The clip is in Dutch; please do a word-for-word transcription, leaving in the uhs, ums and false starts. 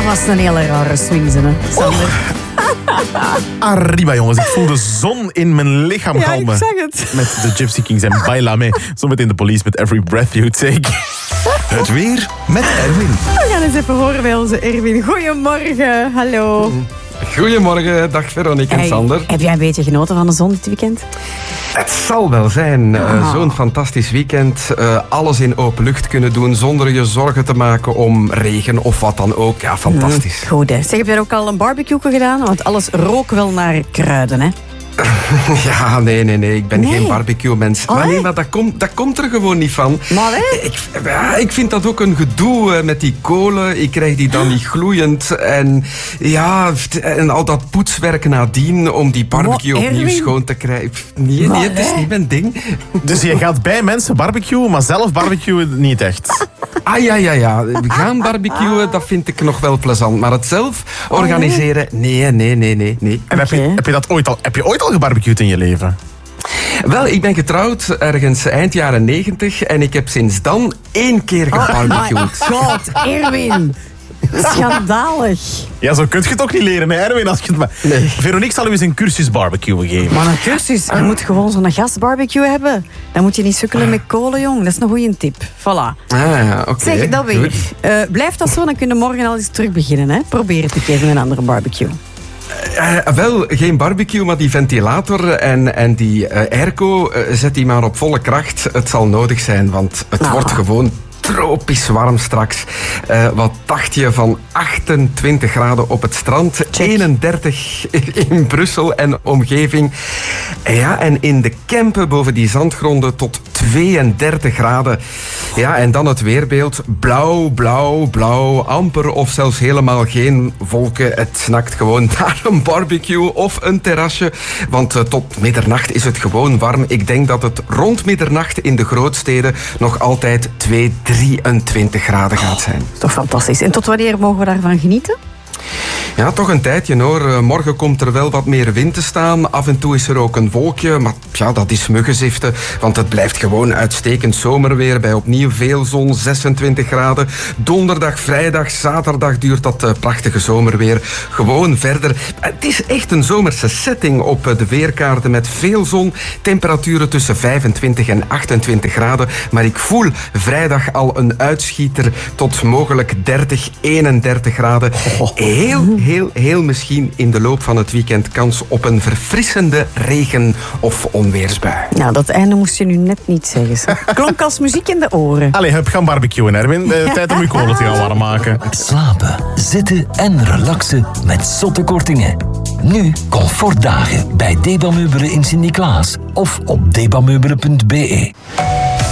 was een hele rare swing, hè, Sander. Oh. Arriba, jongens. Ik voel de zon in mijn lichaam Ja, galmen. ik zag het. Met de Gypsy Kings en Baila Me. Zometeen de Police met Every Breath You Take. Het weer met Erwin. We gaan eens even horen bij onze Erwin. Goedemorgen, hallo. Goedemorgen, dag Veronique en Hey, Sander. heb jij een beetje genoten van de zon dit weekend? Het zal wel zijn. Uh, Ah. Zo'n fantastisch weekend. Uh, alles in open lucht kunnen doen zonder je zorgen te maken om regen of wat dan ook. Ja, fantastisch. Goed, hè. Zeg, heb jij ook al een barbecue gedaan? Want alles rook wel naar kruiden, hè? Ja, nee, nee, nee. Ik ben Nee. geen barbecue-mens. Oh, maar nee, hè? maar dat komt, dat komt er gewoon niet van. Maar, hè? Ik, ja, ik vind dat ook een gedoe eh, met die kolen. Ik krijg die dan niet gloeiend. En ja, en al dat poetswerk nadien om die barbecue Wat, opnieuw Erwin? schoon te krijgen. Nee, Maar, nee, het is hè? niet mijn ding. Dus je gaat bij mensen barbecuen, maar zelf barbecuen niet echt. Ah ja, ja, ja. Gaan barbecuen, dat vind ik nog wel plezant. Maar het zelf organiseren, nee, nee, nee, nee. nee. En heb, je, Oké. heb, je dat ooit al, heb je ooit al gebarbecued in je leven? Wel, ik ben getrouwd ergens eind jaren negentig en ik heb sinds dan één keer gebarbecued. God, Erwin. Schandalig. Ja, zo kun je het ook niet leren, hè, Erwin. Als je het maar... Nee. Veronique zal u eens een cursus barbecuen geven. Maar een cursus, je moet gewoon zo'n gasbarbecue hebben. Dan moet je niet sukkelen met kolen, jong. Dat is een goede tip. Voilà. Ah ja, oké. Zeg, dat weer. Goed. Uh, blijft dat zo, dan kunnen we morgen al eens terug beginnen. Hè? Probeer het een keer met een andere barbecue. Eh, wel, geen barbecue, maar die ventilator en, en die eh, airco, eh, zet die maar op volle kracht. Het zal nodig zijn, want het Ah. wordt gewoon tropisch warm straks. Eh, wat dacht je van achtentwintig graden op het strand, Check. eenendertig in Brussel en omgeving. En ja, en in de Kempen boven die zandgronden tot tweeëndertig graden. Ja, en dan het weerbeeld. Blauw, blauw, blauw. Amper of zelfs helemaal geen wolken. Het snakt gewoon naar een barbecue of een terrasje. Want uh, tot middernacht is het gewoon warm. Ik denk dat het rond middernacht in de grootsteden nog altijd twee, drieëntwintig graden gaat zijn. Dat is toch fantastisch. En tot wanneer mogen we daarvan genieten? Ja, toch een tijdje hoor. Uh, Morgen komt er wel wat meer wind te staan. Af en toe is er ook een wolkje. Maar ja, dat is muggenziften. Want het blijft gewoon uitstekend zomerweer. Bij opnieuw veel zon, zesentwintig graden. Donderdag, vrijdag, zaterdag duurt dat uh, prachtige zomerweer gewoon verder. Het is echt een zomerse setting op uh, de weerkaarten met veel zon. Temperaturen tussen vijfentwintig en achtentwintig graden. Maar ik voel vrijdag al een uitschieter tot mogelijk dertig, eenendertig graden. Heel, heel, heel misschien in de loop van het weekend kans op een verfrissende regen- of onweersbui. Nou, dat einde moest je nu net niet zeggen. Zeg. Klonk als muziek in de oren. Allee, hup, gaan barbecuen, Erwin. Eh, tijd om je kolen te gaan warm maken. Slapen, zitten en relaxen met zotte kortingen. Nu comfortdagen bij Debameubelen in Sint-Niklaas of op debameubelen punt be.